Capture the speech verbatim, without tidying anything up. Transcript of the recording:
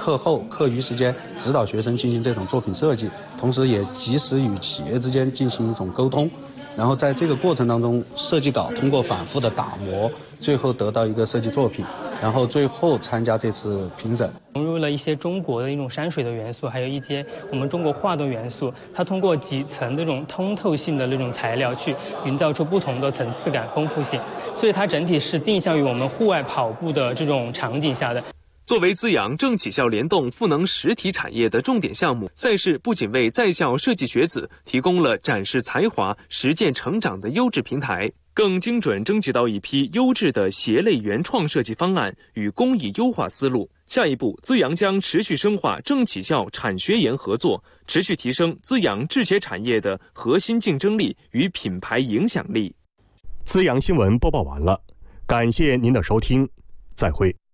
课后课余时间指导学生进行这种作品设计，同时也及时与企业之间进行一种沟通，然后在这个过程当中，设计稿通过反复的打磨，最后得到一个设计作品，然后最后参加这次评审。 融入了一些中国的一种山水的元素，还有一些我们中国画的元素，它通过几层那种通透性的那种材料去营造出不同的层次感、丰富性，所以它整体是定向于我们户外跑步的这种场景下的。 作为滋养政企校联动赋能实体产业的重点项目，赛事不仅为在校设计学子提供了展示才华、实践成长的优质平台，更精准征集到一批优质的鞋类原创设计方案与工艺优化思路。下一步，资阳将持续深化政企校产学研合作，持续提升资阳制鞋产业的核心竞争力与品牌影响力。 资阳新闻播报完了，感谢您的收听，再会。